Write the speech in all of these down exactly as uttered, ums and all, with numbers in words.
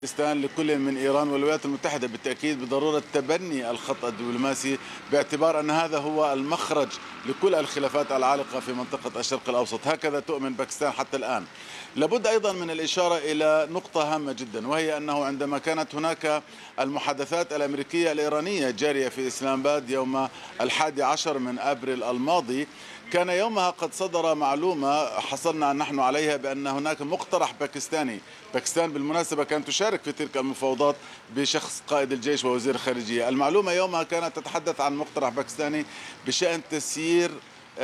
باكستان لكل من إيران والولايات المتحدة بالتأكيد بضرورة تبني الخط الدبلوماسي، باعتبار أن هذا هو المخرج لكل الخلافات العالقة في منطقة الشرق الأوسط. هكذا تؤمن باكستان حتى الآن. لابد أيضا من الإشارة إلى نقطة هامة جدا، وهي أنه عندما كانت هناك المحادثات الأمريكية الإيرانية جارية في إسلام آباد يوم الحادي عشر من أبريل الماضي، كان يومها قد صدر معلومة حصلنا نحن عليها بأن هناك مقترح باكستاني. باكستان بالمناسبة كانت تشارك في تلك المفاوضات بشخص قائد الجيش ووزير الخارجية. المعلومة يومها كانت تتحدث عن مقترح باكستاني بشأن تسيير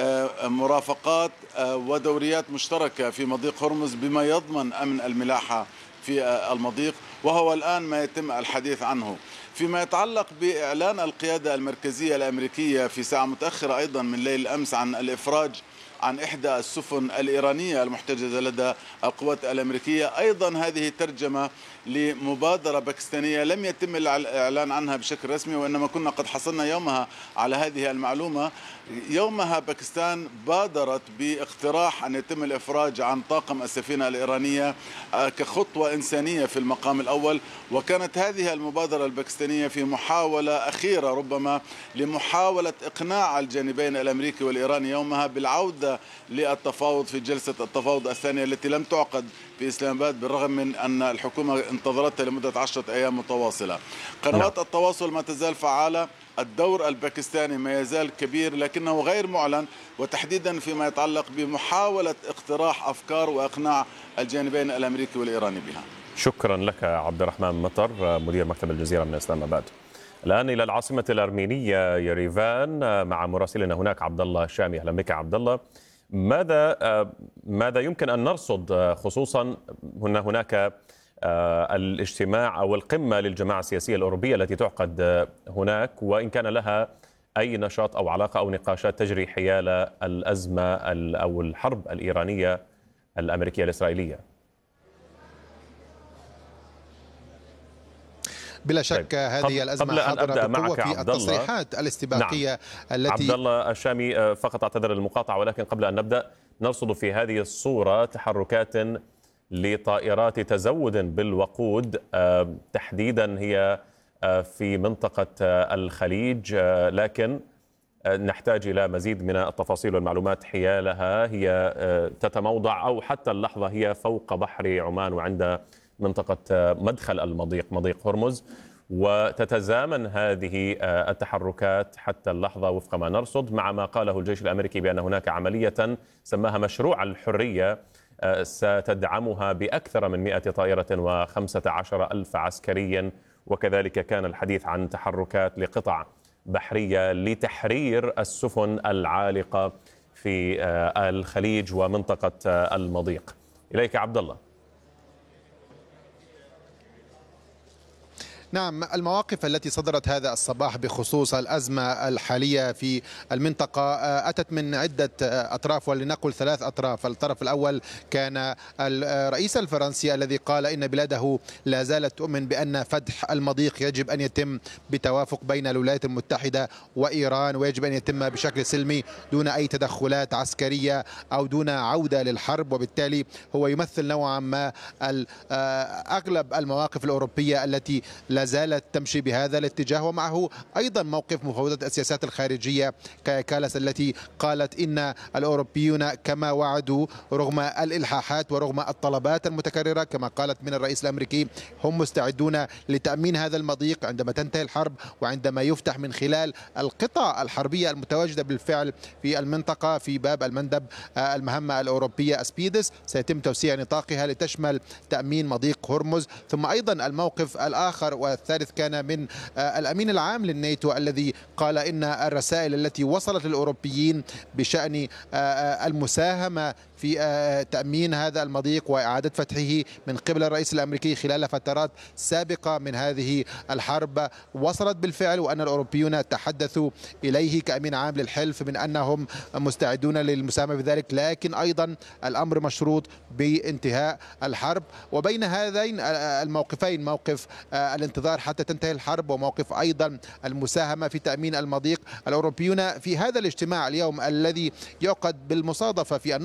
مرافقات ودوريات مشتركة في مضيق هرمز بما يضمن أمن الملاحة في المضيق، وهو الآن ما يتم الحديث عنه. فيما يتعلق بإعلان القيادة المركزية الأمريكية في ساعة متأخرة أيضا من ليل الأمس عن الإفراج عن إحدى السفن الإيرانية المحتجزة لدى القوات الأمريكية، أيضا هذه ترجمة لمبادرة باكستانية لم يتم الإعلان عنها بشكل رسمي، وإنما كنا قد حصلنا يومها على هذه المعلومة. يومها باكستان بادرت باقتراح أن يتم الإفراج عن طاقم السفينة الإيرانية كخطوة إنسانية في المقام الأول، وكانت هذه المبادرة الباكستانية في محاولة أخيرة ربما لمحاولة إقناع الجانبين الأمريكي والإيراني يومها بالعودة للتفاوض في جلسة التفاوض الثانية التي لم تعقد في إسلام آباد، بالرغم من أن الحكومة انتظرتها لمدة عشرة أيام متواصلة. قنوات التواصل ما تزال فعالة، الدور الباكستاني ما يزال كبير لكنه غير معلن، وتحديدا فيما يتعلق بمحاولة اقتراح أفكار وإقناع الجانبين الأمريكي والإيراني بها. شكرا لك عبد الرحمن مطر مدير مكتب الجزيرة من إسلام آباد. الآن إلى العاصمة الأرمينية يريفان مع مراسلنا هناك عبد الله الشامي. أهلا بك عبد الله. ماذا ماذا يمكن أن نرصد، خصوصا هنا هناك الاجتماع أو القمة للجماعة السياسية الأوروبية التي تعقد هناك، وإن كان لها أي نشاط أو علاقة أو نقاشات تجري حيال الأزمة أو الحرب الإيرانية الأمريكية الإسرائيلية؟ بلا شك هذه الأزمة حاضرة بقوة في التصريحات الاستباقية. نعم. التي عبد الله الشامي، فقط أعتذر المقاطعة، ولكن قبل أن نبدأ نرصد في هذه الصورة تحركات لطائرات تزود بالوقود، تحديدا هي في منطقة الخليج، لكن نحتاج إلى مزيد من التفاصيل والمعلومات حيالها. هي تتموضع أو حتى اللحظة هي فوق بحر عمان وعند منطقة مدخل المضيق مضيق هرمز، وتتزامن هذه التحركات حتى اللحظة وفق ما نرصد مع ما قاله الجيش الأمريكي بأن هناك عملية سماها مشروع الحرية ستدعمها بأكثر من مئة طائرة وخمسة عشر ألف عسكري، وكذلك كان الحديث عن تحركات لقطع بحرية لتحرير السفن العالقة في الخليج ومنطقة المضيق. إليك عبد الله. نعم، المواقف التي صدرت هذا الصباح بخصوص الأزمة الحالية في المنطقة أتت من عدة أطراف، ولنقل ثلاث أطراف. الطرف الأول كان الرئيس الفرنسي الذي قال إن بلاده لا زالت تؤمن بأن فتح المضيق يجب أن يتم بتوافق بين الولايات المتحدة وإيران، ويجب أن يتم بشكل سلمي دون أي تدخلات عسكرية أو دون عودة للحرب، وبالتالي هو يمثل نوعا ما أغلب المواقف الأوروبية التي لا زالت تمشي بهذا الاتجاه. ومعه أيضا موقف مفوضية السياسات الخارجية كايا كالاس التي قالت إن الأوروبيون كما وعدوا رغم الإلحاحات ورغم الطلبات المتكررة كما قالت من الرئيس الأمريكي هم مستعدون لتأمين هذا المضيق عندما تنتهي الحرب، وعندما يفتح من خلال القطع الحربية المتواجدة بالفعل في المنطقة في باب المندب المهمة الأوروبية أسبيدس سيتم توسيع نطاقها لتشمل تأمين مضيق هرمز. ثم أيضا الموقف الآخر والثالث كان من الأمين العام للناتو الذي قال إن الرسائل التي وصلت للأوروبيين بشأن المساهمة في تأمين هذا المضيق وإعادة فتحه من قبل الرئيس الأمريكي خلال فترات سابقة من هذه الحرب وصلت بالفعل، وأن الأوروبيون تحدثوا إليه كأمين عام للحلف من أنهم مستعدون للمساهمة بذلك، لكن أيضا الأمر مشروط بانتهاء الحرب. وبين هذين الموقفين موقف الانتظار حتى تنتهي الحرب وموقف أيضا المساهمة في تأمين المضيق، الأوروبيون في هذا الاجتماع اليوم الذي يعقد بالمصادفة في النقطة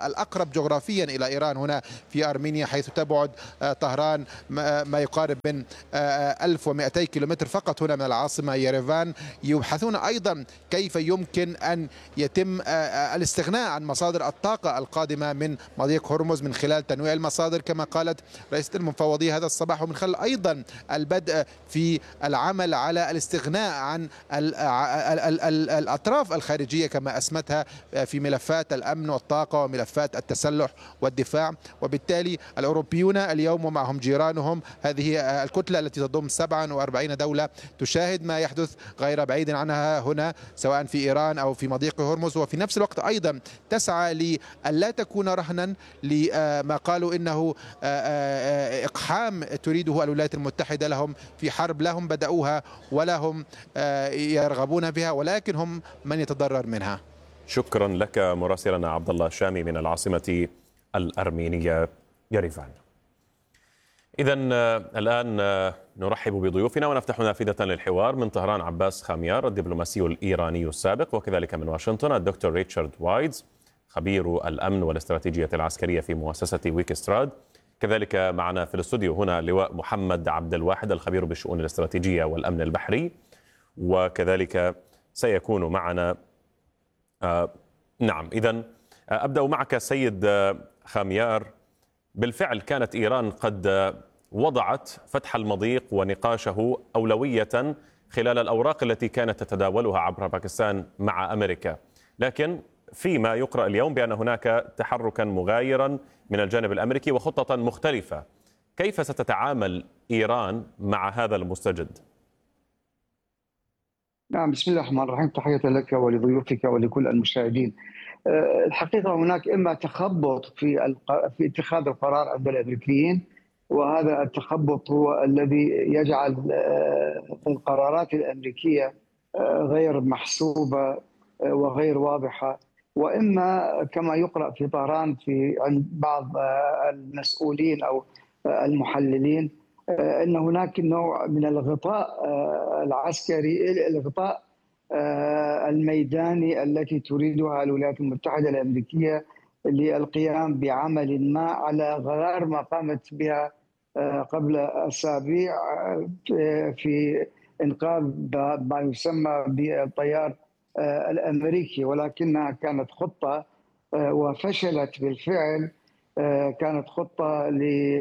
الأقرب جغرافيا إلى إيران هنا في أرمينيا، حيث تبعد طهران ما يقارب من ألف ومئتي كيلومتر فقط هنا من العاصمة ييرفان. يبحثون أيضا كيف يمكن أن يتم الاستغناء عن مصادر الطاقة القادمة من مضيق هرمز من خلال تنويع المصادر كما قالت رئيسة المفوضية هذا الصباح، ومن خلال أيضا البدء في العمل على الاستغناء عن الأطراف الخارجية كما أسمتها في ملفات الأمن والطاقة وملفات التسلح والدفاع. وبالتالي الأوروبيون اليوم ومعهم جيرانهم هذه الكتلة التي تضم سبعة وأربعين دولة تشاهد ما يحدث غير بعيد عنها هنا سواء في إيران أو في مضيق هرمز، وفي نفس الوقت أيضا تسعى لألا تكون رهنا لما قالوا إنه إقحام تريده الولايات المتحدة لهم في حرب لا هم بدأوها ولا هم يرغبون بها، ولكن هم من يتضرر منها. شكرا لك مراسلنا عبد الله الشامي من العاصمة الأرمينية ييرفان. إذا الآن نرحب بضيوفنا ونفتح نافذة للحوار. من طهران عباس خاميار الدبلوماسي الإيراني السابق، وكذلك من واشنطن الدكتور ريتشارد وايدز خبير الأمن والاستراتيجية العسكرية في مؤسسة ويكستراد. كذلك معنا في الاستوديو هنا اللواء محمد عبد الواحد الخبير بالشؤون الاستراتيجية والأمن البحري، وكذلك سيكون معنا آه نعم إذن أبدأ معك سيد خاميار. بالفعل كانت إيران قد وضعت فتح المضيق ونقاشه أولوية خلال الأوراق التي كانت تتداولها عبر باكستان مع أمريكا، لكن فيما يقرأ اليوم بأن هناك تحركا مغايرا من الجانب الأمريكي وخطة مختلفة. كيف ستتعامل إيران مع هذا المستجد؟ نعم، بسم الله الرحمن الرحيم. تحية لك ولضيوفك ولكل المشاهدين. الحقيقة هناك إما تخبط في في اتخاذ القرار عند الأمريكيين، وهذا التخبط هو الذي يجعل القرارات الأمريكية غير محسوبة وغير واضحة، وإما كما يقرأ في طهران في عند بعض المسؤولين أو المحللين أن هناك نوع من الغطاء العسكري، الغطاء الميداني التي تريدها الولايات المتحدة الأمريكية للقيام بعمل ما على غرار ما قامت بها قبل أسابيع في إنقاذ ما يسمى بالطيار الأمريكي، ولكنها كانت خطة وفشلت بالفعل. كانت خطة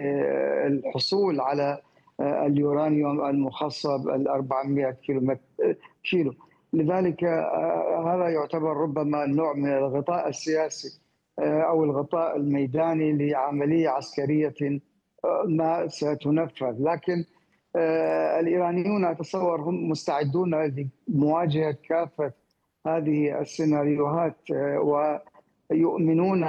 للحصول على اليورانيوم المخصب ال أربعمئة كيلو. لذلك هذا يعتبر ربما نوع من الغطاء السياسي أو الغطاء الميداني لعملية عسكرية ما ستنفذ، لكن الإيرانيون أتصور هم مستعدون لمواجهة كافة هذه السيناريوهات، ويؤمنون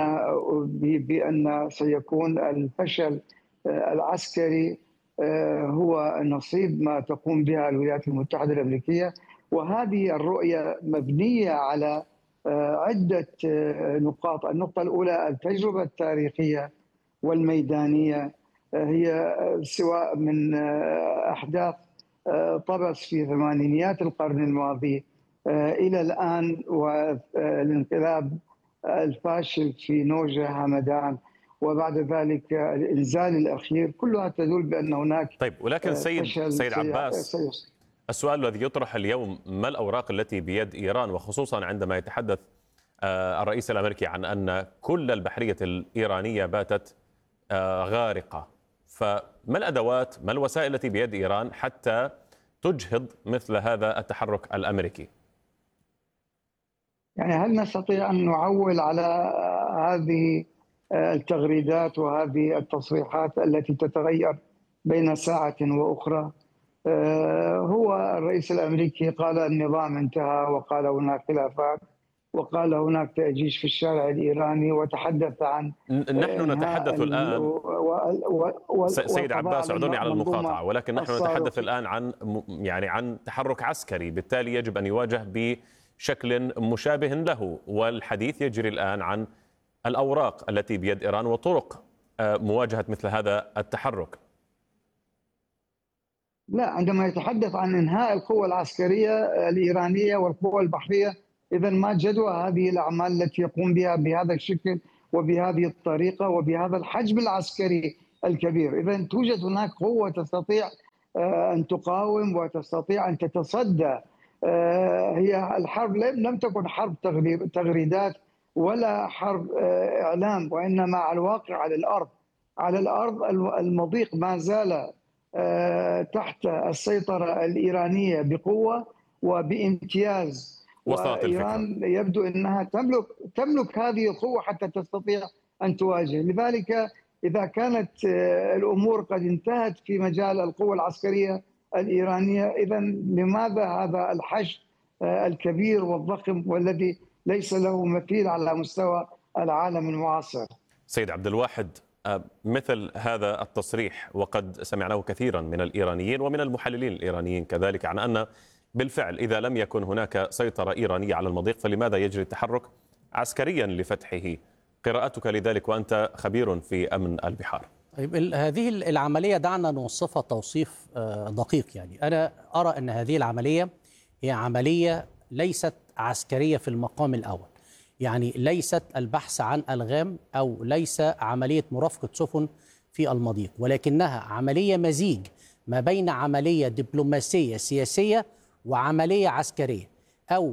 بأن سيكون الفشل العسكري هو نصيب ما تقوم بها الولايات المتحدة الأمريكية. وهذه الرؤية مبنية على عدة نقاط. النقطة الأولى التجربة التاريخية والميدانية، هي سواء من أحداث طبس في ثمانينيات القرن الماضي إلى الآن، والانقلاب الفاشل في نوجة همدان، وبعد ذلك الإنزال الأخير، كلها تدل بأن هناك طيب. ولكن سيد سيد عباس، السؤال الذي يطرح اليوم: ما الأوراق التي بيد إيران، وخصوصا عندما يتحدث الرئيس الأمريكي عن أن كل البحرية الإيرانية باتت غارقة؟ فما الأدوات، ما الوسائل التي بيد إيران حتى تجهض مثل هذا التحرك الأمريكي؟ يعني هل نستطيع أن نعول على هذه التغريدات وهذه التصريحات التي تتغير بين ساعة وأخرى؟ هو الرئيس الأمريكي قال النظام انتهى، وقال هناك خلافات، وقال هناك تأجيج في الشارع الإيراني، وتحدث عن نحن نتحدث الآن و... و... سيد عباس، اعذرني على المقاطعة، ولكن نحن نتحدث الآن عن يعني عن تحرك عسكري، بالتالي يجب أن يواجه بشكل مشابه له، والحديث يجري الآن عن الأوراق التي بيد إيران وطرق مواجهة مثل هذا التحرك. لا، عندما يتحدث عن إنهاء القوة العسكرية الإيرانية والقوة البحرية، إذا ما جدوى هذه الأعمال التي يقوم بها بهذا الشكل وبهذه الطريقة وبهذا الحجم العسكري الكبير. إذا توجد هناك قوة تستطيع أن تقاوم وتستطيع أن تتصدى. هي الحرب لم تكن حرب تغريدات ولا حرب إعلام، وإنما على الواقع على الأرض. على الأرض المضيق ما زال تحت السيطرة الإيرانية بقوة وبامتياز، وإيران يبدو أنها تملك تملك هذه القوة حتى تستطيع أن تواجه. لذلك إذا كانت الأمور قد انتهت في مجال القوة العسكرية الإيرانية، إذا لماذا هذا الحشد الكبير والضخم والذي ليس له مثيل على مستوى العالم المعاصر؟ سيد عبد الواحد، مثل هذا التصريح وقد سمعناه كثيرا من الإيرانيين ومن المحللين الإيرانيين كذلك عن أن بالفعل إذا لم يكن هناك سيطرة إيرانية على المضيق فلماذا يجري التحرك عسكريا لفتحه؟ قراءتك لذلك وأنت خبير في أمن البحار. طيب، هذه العملية دعنا نوصفها توصيف دقيق. يعني أنا أرى أن هذه العملية هي عملية ليست عسكرية في المقام الأول، يعني ليست البحث عن ألغام أو ليس عملية مرافقة سفن في المضيق، ولكنها عملية مزيج ما بين عملية دبلوماسية سياسية وعملية عسكرية، أو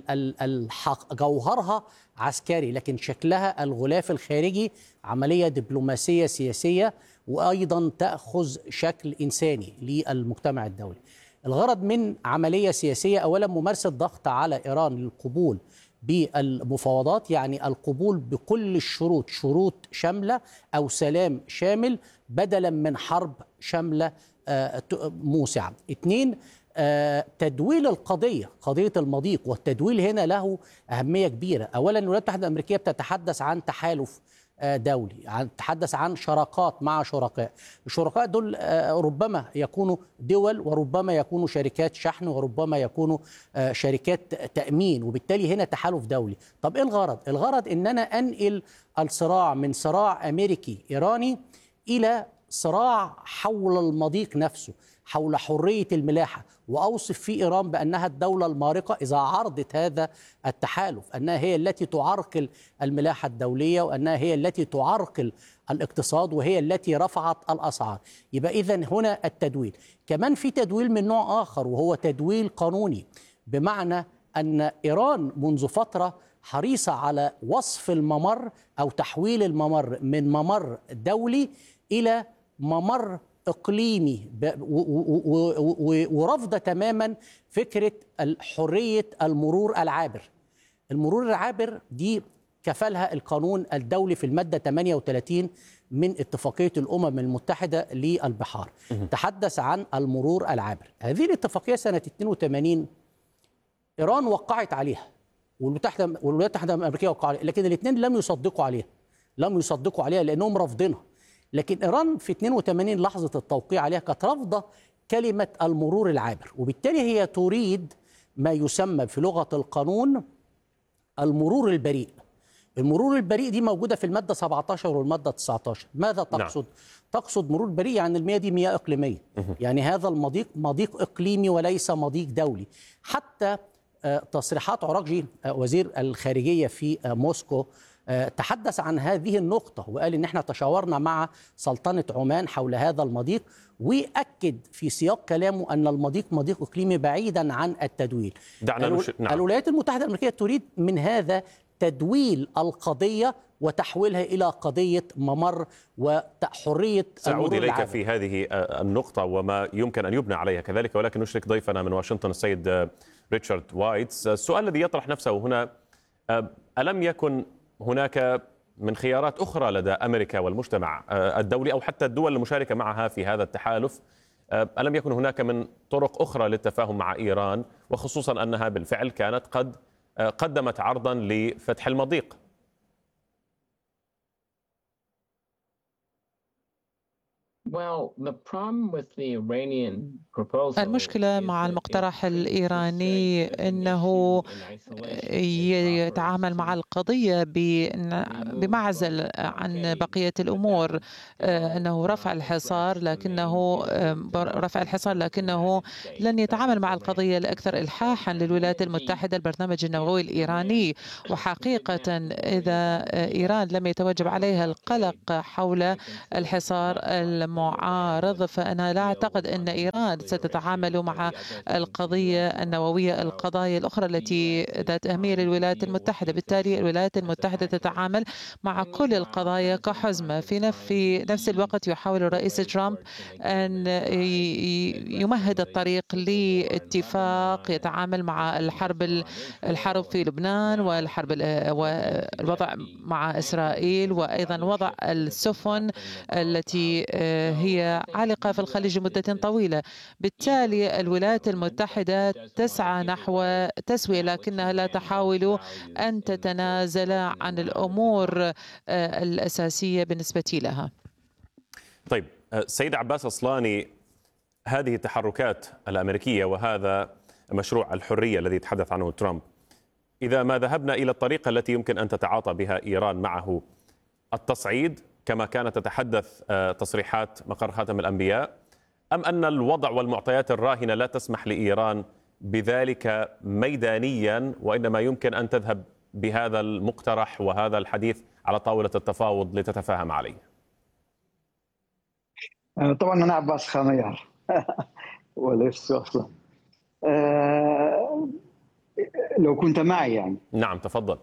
جوهرها عسكري لكن شكلها الغلاف الخارجي عملية دبلوماسية سياسية، وأيضا تأخذ شكل إنساني للمجتمع الدولي. الغرض من عملية سياسية أولا ممارسة ضغط على إيران للقبول بالمفاوضات، يعني القبول بكل الشروط، شروط شاملة أو سلام شامل بدلا من حرب شاملة موسعة. اثنين، تدويل القضية، قضية المضيق، والتدويل هنا له أهمية كبيرة. أولا الولايات المتحدة الأمريكية بتتحدث عن تحالف دولي، تتحدث عن شراكات مع شركاء. الشركاء دول ربما يكونوا دول وربما يكونوا شركات شحن وربما يكونوا شركات تأمين، وبالتالي هنا تحالف دولي. طب إيه الغرض؟ الغرض إن أنا أنقل الصراع من صراع أمريكي إيراني إلى صراع حول المضيق نفسه، حول حرية الملاحة، وأوصف في إيران بأنها الدولة المارقة إذا عرضت هذا التحالف، أنها هي التي تعرقل الملاحة الدولية، وأنها هي التي تعرقل الاقتصاد، وهي التي رفعت الأسعار. يبقى إذن هنا التدويل. كمان في تدويل من نوع آخر وهو تدويل قانوني، بمعنى أن إيران منذ فترة حريصة على وصف الممر أو تحويل الممر من ممر دولي إلى ممر إقليمي، ورفض تماما فكرة حرية المرور العابر. المرور العابر دي كفلها القانون الدولي في المادة ثمانية وثلاثين من اتفاقية الأمم المتحدة للبحار، تحدث عن المرور العابر. هذه الاتفاقية سنة اثنين وثمانين إيران وقعت عليها والولايات المتحدة الأمريكية وقعوا عليها، لكن الاثنين لم يصدقوا عليها لم يصدقوا عليها لأنهم رافضينها. لكن إيران في اثنين وثمانين لحظة التوقيع عليها كانت رافضة كلمة المرور العابر، وبالتالي هي تريد ما يسمى في لغة القانون المرور البريء. المرور البريء دي موجودة في المادة سبعة عشر والمادة تسعة عشر. ماذا تقصد؟ نعم. تقصد مرور بريء يعني المياه دي مياه إقليمية، يعني هذا المضيق مضيق إقليمي وليس مضيق دولي. حتى تصريحات عراقجي وزير الخارجية في موسكو تحدث عن هذه النقطة وقال إن احنا تشاورنا مع سلطنة عمان حول هذا المضيق، وأكد في سياق كلامه أن المضيق مضيق إقليمي بعيدا عن التدويل. دعنا نش... نعم. الولايات المتحدة الأمريكية تريد من هذا تدويل القضية وتحويلها إلى قضية ممر وحرية سأعود إليك في هذه النقطة وما يمكن أن يبنى عليها كذلك، ولكن نشرك ضيفنا من واشنطن السيد ريتشارد وايتس. السؤال الذي يطرح نفسه هنا، ألم يكن هناك من خيارات أخرى لدى أمريكا والمجتمع الدولي أو حتى الدول المشاركة معها في هذا التحالف، ألم يكن هناك من طرق أخرى للتفاهم مع إيران، وخصوصا أنها بالفعل كانت قد قدمت عرضا لفتح المضيق؟ المشكلة مع المقترح الإيراني أنه يتعامل مع القضية بمعزل عن بقية الأمور، أنه رفع الحصار لكنه رفع الحصار لكنه لن يتعامل مع القضية الأكثر إلحاحا للولايات المتحدة، البرنامج النووي الإيراني. وحقيقة إذا إيران لم يتوجب عليها القلق حول الحصار المعارض، فأنا لا أعتقد أن إيران ستتعامل مع القضية النووية القضايا الأخرى التي ذات أهمية للولايات المتحدة. بالتالي الولايات المتحدة تتعامل مع كل القضايا كحزمة. في في نفس الوقت يحاول الرئيس ترامب أن يمهد الطريق لاتفاق يتعامل مع الحرب الحرب في لبنان والحرب والوضع مع إسرائيل، وأيضا وضع السفن التي هي عالقة في الخليج لمدة طويلة. بالتالي الولايات المتحدة تسعى نحو تسوية لكنها لا تحاول أن تتنازل عن الأمور الأساسية بالنسبة لها. طيب سيد عباس أصلاني، هذه التحركات الأمريكية وهذا مشروع الحرية الذي يتحدث عنه ترامب، إذا ما ذهبنا إلى الطريقة التي يمكن أن تتعاطى بها إيران معه، التصعيد كما كانت تتحدث تصريحات مقر خاتم الأنبياء، أم أن الوضع والمعطيات الراهنة لا تسمح لإيران بذلك ميدانيا، وإنما يمكن أن تذهب بهذا المقترح وهذا الحديث على طاولة التفاوض لتتفاهم عليه؟ طبعا أنا عباس خاميار وليس أصلا. أه لو كنت معي يعني. نعم تفضل.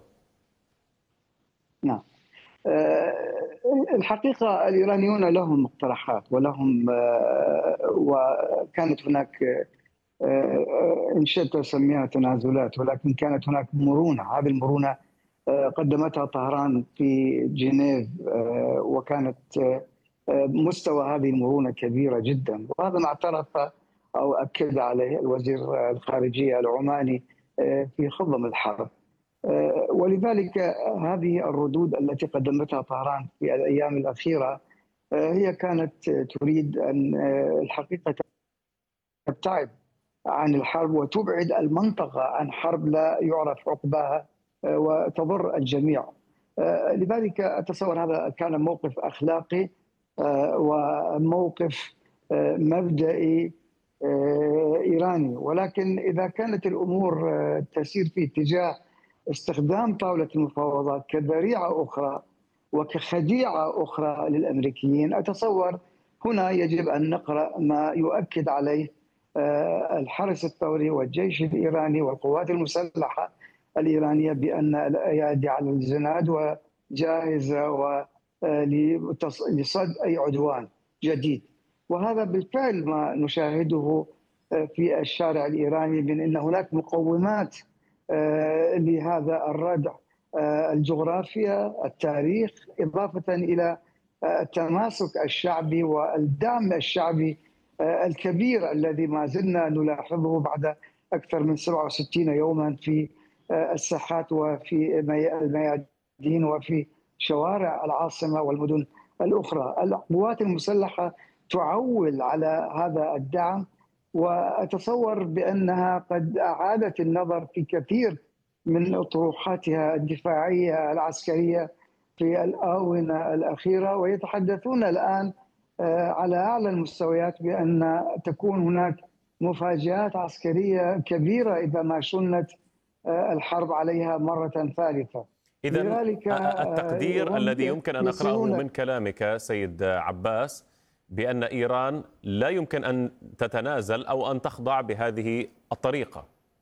نعم. أه الحقيقة الإيرانيون لهم مقترحات ولهم أه وكانت هناك أه إن شئت تسميها تنازلات، ولكن كانت هناك مرونة. هذه المرونة أه قدمتها طهران في جنيف، أه وكانت أه مستوى هذه المرونة كبيرة جدا، وهذا ما اعترف أو أكد عليه الوزير الخارجية العماني في خضم الحرب. ولذلك هذه الردود التي قدمتها طهران في الأيام الأخيرة هي كانت تريد أن الحقيقة تبتعد عن الحرب وتبعد المنطقة عن حرب لا يعرف عقباها وتضر الجميع. لذلك أتصور هذا كان موقف أخلاقي وموقف مبدئي إيراني، ولكن إذا كانت الأمور تسير في اتجاه استخدام طاولة المفاوضات كذريعة أخرى وكخديعة أخرى للأمريكيين، أتصور هنا يجب أن نقرأ ما يؤكد عليه الحرس الثوري والجيش الإيراني والقوات المسلحة الإيرانية بأن الأيادي على الزناد وجاهزة و لصد أي عدوان جديد. وهذا بالفعل ما نشاهده في الشارع الإيراني، من أن هناك مقومات لهذا الردع: الجغرافيا، التاريخ، إضافة إلى التماسك الشعبي والدعم الشعبي الكبير الذي ما زلنا نلاحظه بعد أكثر من سبعة وستين يوما في الساحات وفي الميادين وفي شوارع العاصمة والمدن الأخرى. القوات المسلحة تعول على هذا الدعم، وأتصور بأنها قد أعادت النظر في كثير من طروحاتها الدفاعية العسكرية في الآونة الأخيرة، ويتحدثون الآن على أعلى المستويات بأن تكون هناك مفاجآت عسكرية كبيرة إذا ما شنت الحرب عليها مرة ثالثة. إذن التقدير الذي يمكن أن أقرأه من كلامك سيد عباس بأن إيران لا يمكن أن تتنازل أو أن تخضع بهذه الطريقة.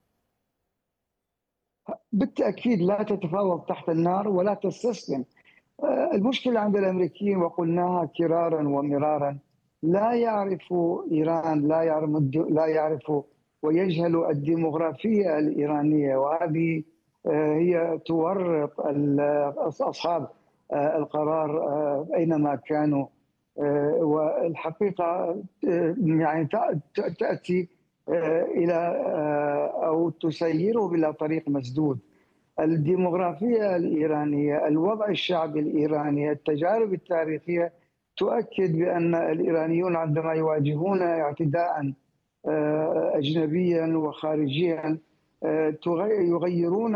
بالتأكيد لا تتفاوض تحت النار ولا تستسلم. المشكلة عند الأمريكيين وقلناها كرارا ومرارا: لا يعرف إيران لا يعرف لا يعرف ويجهل الديموغرافية الإيرانية، وهذه هي تورط أصحاب القرار أينما كانوا. والحقيقة يعني تأتي إلى أو تسيره إلى طريق مسدود. الديموغرافية الإيرانية، الوضع الشعبي الإيراني، التجارب التاريخية تؤكد بأن الإيرانيون عندما يواجهون اعتداء أجنبيا وخارجيا يغيرون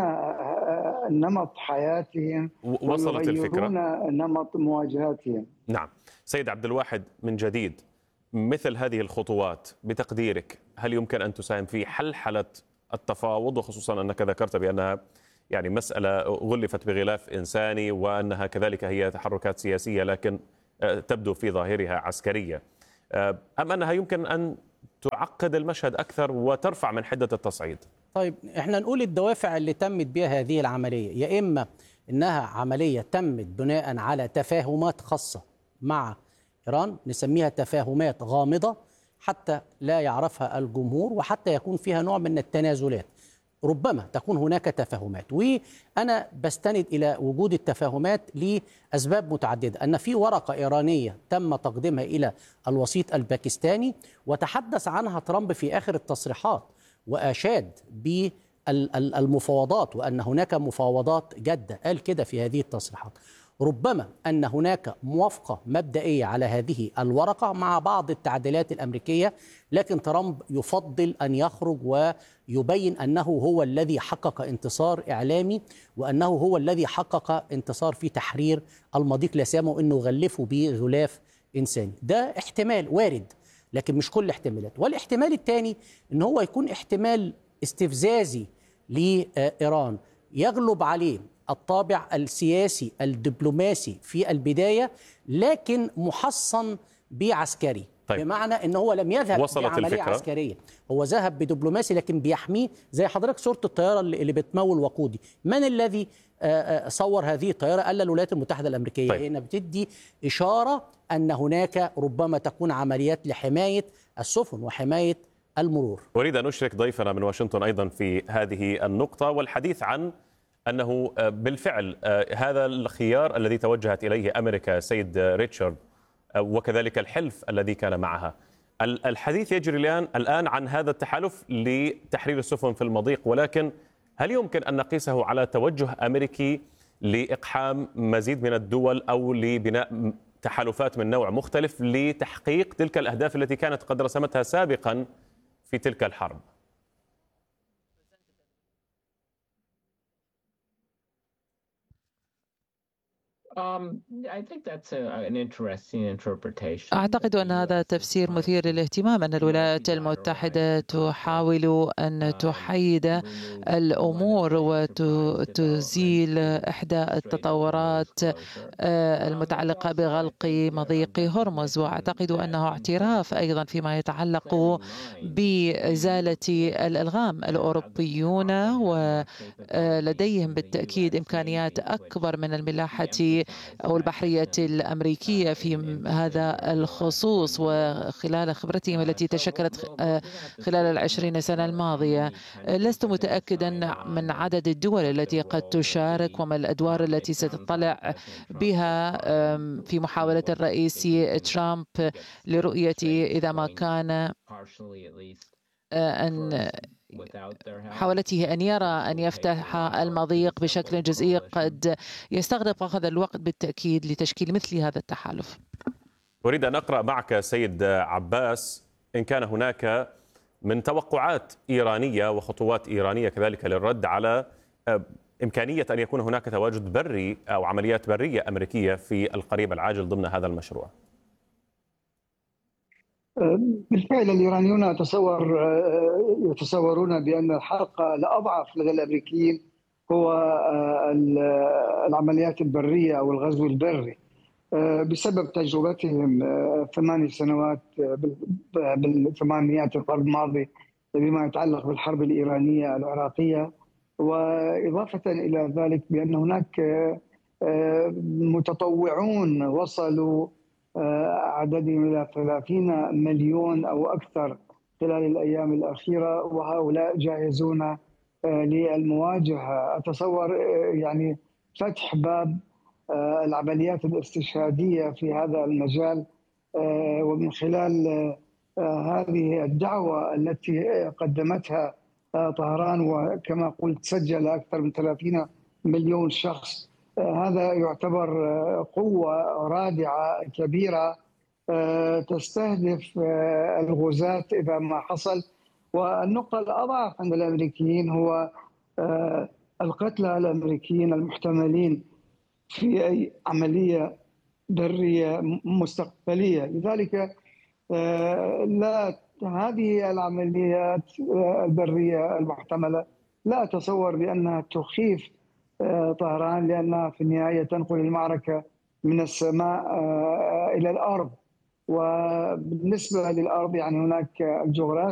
نمط حياتهم وصلت الفكرة، نمط مواجهاتهم. نعم. سيد عبد الواحد، من جديد مثل هذه الخطوات بتقديرك هل يمكن أن تساهم في حلحلة التفاوض، وخصوصا أنك ذكرت بأنها يعني مسألة غلفت بغلاف إنساني وأنها كذلك هي تحركات سياسية لكن تبدو في ظاهرها عسكرية، أم أنها يمكن أن تعقد المشهد أكثر وترفع من حدة التصعيد؟ طيب احنا نقول الدوافع اللي تمت بها هذه العملية، يا إما إنها عملية تمت بناء على تفاهمات خاصة مع إيران، نسميها تفاهمات غامضة حتى لا يعرفها الجمهور وحتى يكون فيها نوع من التنازلات. ربما تكون هناك تفاهمات، وأنا بستند إلى وجود التفاهمات لأسباب متعددة. أن في ورقة إيرانية تم تقديمها إلى الوسيط الباكستاني وتحدث عنها ترامب في آخر التصريحات وأشاد بالمفاوضات وأن هناك مفاوضات جادة، قال كده في هذه التصريحات. ربما أن هناك موافقة مبدئية على هذه الورقة مع بعض التعديلات الأمريكية، لكن ترامب يفضل أن يخرج ويبين أنه هو الذي حقق انتصار إعلامي وأنه هو الذي حقق انتصار في تحرير المضيق لا سيما وأنه غلفه بغلاف إنساني. ده احتمال وارد لكن مش كل الاحتمالات. والاحتمال الثاني أنه هو يكون احتمال استفزازي لإيران يغلب عليه الطابع السياسي الدبلوماسي في البداية لكن محصن بعسكري. طيب. بمعنى أنه هو لم يذهب بعملية الفكرة. عسكرية، هو ذهب بدبلوماسي لكن بيحميه زي حضرتك صورة الطيارة اللي بتمول وقودي. من الذي صور هذه الطيارة؟ قال الولايات المتحدة الأمريكية. طيب. هنا بتدي إشارة أن هناك ربما تكون عمليات لحماية السفن وحماية المرور. أريد أن أشرك ضيفنا من واشنطن أيضا في هذه النقطة والحديث عن أنه بالفعل هذا الخيار الذي توجهت إليه أمريكا سيد ريتشارد وكذلك الحلف الذي كان معها. الحديث يجري الآن الآن عن هذا التحالف لتحرير السفن في المضيق، ولكن هل يمكن أن نقيسه على توجه أمريكي لإقحام مزيد من الدول أو لبناء تحالفات من نوع مختلف لتحقيق تلك الأهداف التي كانت قد رسمتها سابقا في تلك الحرب؟ أعتقد أن هذا تفسير مثير للاهتمام، أن الولايات المتحدة تحاول أن تحيد الأمور وتزيل إحدى التطورات المتعلقة بغلق مضيق هرمز، وأعتقد أنه اعتراف أيضا فيما يتعلق بإزالة الألغام. الأوروبيون ولديهم بالتأكيد إمكانيات أكبر من الملاحة أو البحرية الأمريكية في هذا الخصوص، وخلال خبرتهم التي تشكلت خلال العشرين سنة الماضية. لست متأكدا من عدد الدول التي قد تشارك وما الأدوار التي ستطلع بها في محاولة الرئيس ترامب لرؤية إذا ما كان أن حاولته أن يرى أن يفتح المضيق بشكل جزئي قد يستغرق هذا الوقت بالتأكيد لتشكيل مثل هذا التحالف. أريد أن أقرأ معك سيد عباس إن كان هناك من توقعات إيرانية وخطوات إيرانية كذلك للرد على إمكانية أن يكون هناك تواجد بري أو عمليات برية أمريكية في القريب العاجل ضمن هذا المشروع. بالفعل الإيرانيون يتصور يتصورون بأن الحرق الأضعف لدى الأمريكيين هو العمليات البرية أو الغزو البري بسبب تجربتهم ثماني سنوات بالثمانينات القرن الماضي بما يتعلق بالحرب الإيرانية العراقية، وإضافة إلى ذلك بأن هناك متطوعون وصلوا عددهم إلى ثلاثين مليون أو أكثر خلال الأيام الأخيرة، وهؤلاء جاهزون للمواجهة. أتصور يعني فتح باب العمليات الاستشهادية في هذا المجال ومن خلال هذه الدعوة التي قدمتها طهران، وكما قلت سجل أكثر من ثلاثين مليون شخص هذا يعتبر قوة رادعة كبيرة تستهدف الغزاة إذا ما حصل. والنقطة الأضعف عند الأمريكيين هو القتلى الأمريكيين المحتملين في أي عملية برية مستقبلية. لذلك لا هذه العمليات البرية المحتملة لا أتصور بأنها تخيف طهران، لأنها في النهاية تنقل المعركة من السماء إلى الأرض. وبالنسبة للأرض يعني هناك الجغرافيا